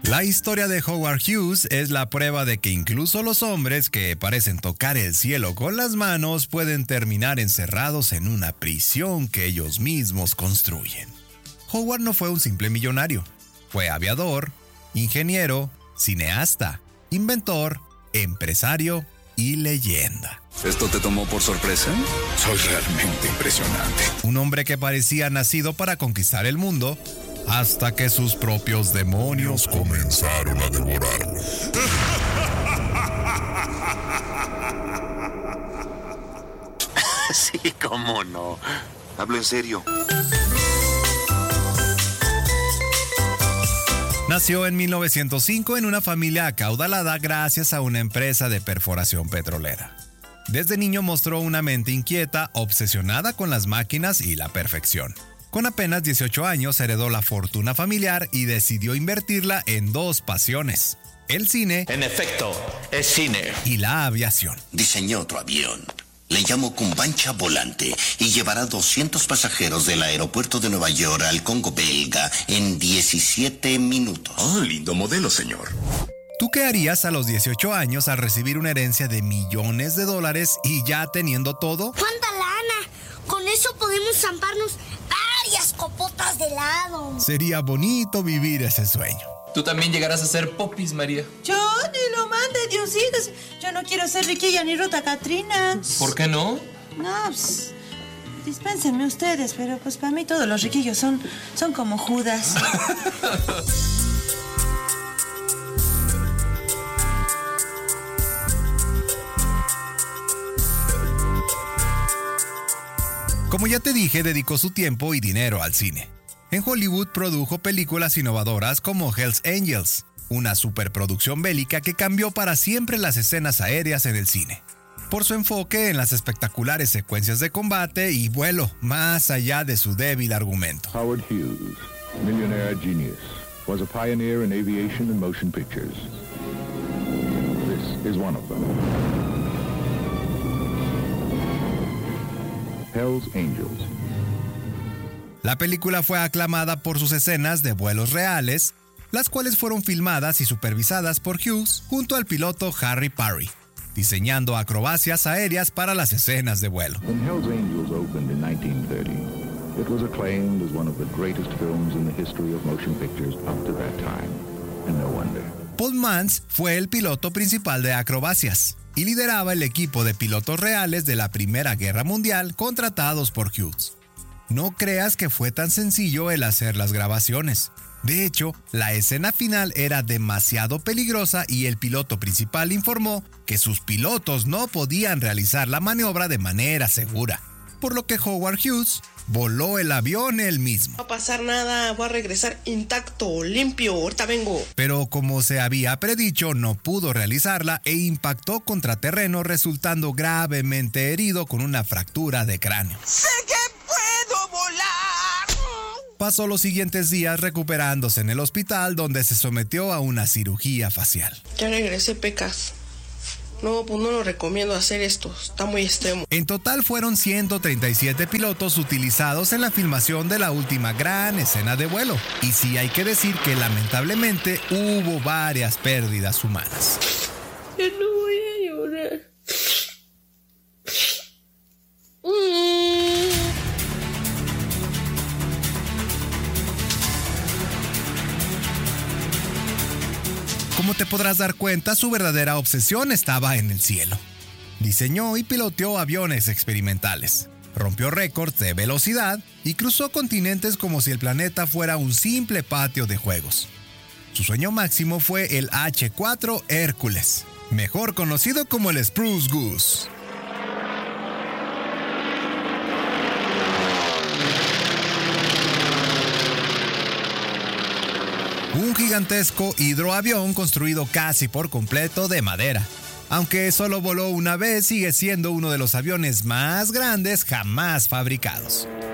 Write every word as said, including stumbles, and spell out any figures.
La historia de Howard Hughes es la prueba de que incluso los hombres que parecen tocar el cielo con las manos pueden terminar encerrados en una prisión que ellos mismos construyen. Howard no fue un simple millonario. Fue aviador, ingeniero, cineasta, inventor, empresario y leyenda. ¿Esto te tomó por sorpresa? Soy realmente impresionante. Un hombre que parecía nacido para conquistar el mundo, hasta que sus propios demonios comenzaron a devorarlo. Sí, cómo no. Hablo en serio. Nació en mil novecientos cinco en una familia acaudalada gracias a una empresa de perforación petrolera. Desde niño mostró una mente inquieta, obsesionada con las máquinas y la perfección. Con apenas dieciocho años heredó la fortuna familiar y decidió invertirla en dos pasiones: el cine, En efecto, es cine. y la aviación. Diseñé otro avión. Le llamo Cumbancha Volante y llevará doscientos pasajeros del aeropuerto de Nueva York al Congo belga en diecisiete minutos. Oh, lindo modelo, señor. ¿Tú qué harías a los dieciocho años al recibir una herencia de millones de dólares y ya teniendo todo? ¡Cuánta lana! Con eso podemos zamparnos varias copotas de helado. Sería bonito vivir ese sueño. Tú también llegarás a ser popis, María. Yo ni lo mande, Diosito. Yo no quiero ser riquilla ni Ruta Catrina. ¿Por qué no? No, pues, dispénsenme ustedes, pero pues para mí todos los riquillos son, son como Judas. Como ya te dije, dedicó su tiempo y dinero al cine. En Hollywood produjo películas innovadoras como Hell's Angels, una superproducción bélica que cambió para siempre las escenas aéreas en el cine, por su enfoque en las espectaculares secuencias de combate y vuelo, más allá de su débil argumento. Howard Hughes, millionaire genius, was a pioneer in aviation and motion pictures. This is one of them. Hell's Angels. La película fue aclamada por sus escenas de vuelos reales, las cuales fueron filmadas y supervisadas por Hughes junto al piloto Harry Parry, diseñando acrobacias aéreas para las escenas de vuelo. When Hell's Angels opened in nineteen thirty, it was acclaimed as one of the greatest films in the history of motion pictures up to that time, and no wonder. Paul Mans fue el piloto principal de acrobacias y lideraba el equipo de pilotos reales de la Primera Guerra Mundial contratados por Hughes. No creas que fue tan sencillo el hacer las grabaciones. De hecho, la escena final era demasiado peligrosa y el piloto principal informó que sus pilotos no podían realizar la maniobra de manera segura, por lo que Howard Hughes voló el avión él mismo. No va a pasar nada, voy a regresar intacto, limpio, ahorita vengo. Pero como se había predicho, no pudo realizarla e impactó contra terreno, resultando gravemente herido con una fractura de cráneo. ¡Sé que puedo volar! Pasó los siguientes días recuperándose en el hospital, donde se sometió a una cirugía facial. Ya regresé, Pecas. No, pues no lo recomiendo hacer esto, está muy extremo. En total fueron ciento treinta y siete pilotos utilizados en la filmación de la última gran escena de vuelo. Y sí hay que decir que lamentablemente hubo varias pérdidas humanas. Ya no voy a llorar. Mm. Como te podrás dar cuenta, su verdadera obsesión estaba en el cielo. Diseñó y piloteó aviones experimentales, rompió récords de velocidad y cruzó continentes como si el planeta fuera un simple patio de juegos. Su sueño máximo fue el hache cuatro Hércules, mejor conocido como el Spruce Goose. Un gigantesco hidroavión construido casi por completo de madera. Aunque solo voló una vez, sigue siendo uno de los aviones más grandes jamás fabricados.